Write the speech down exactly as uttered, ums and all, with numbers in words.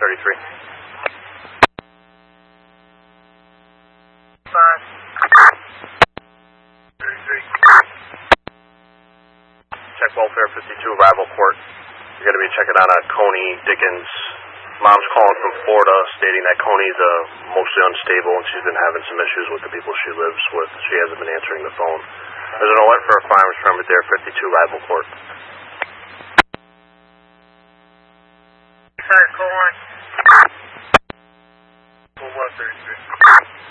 thirty-three. Five. thirty-three. Check welfare fifty-two, arrival court. You're going to be checking on a Coney Dickens. Mom's calling from Florida stating that Coney's uh, mostly unstable and she's been having some issues with the people she lives with. She hasn't been answering the phone. There's an alert for a firearms permit there, fifty-two, arrival court. Five, call one. Call one, thirty-three.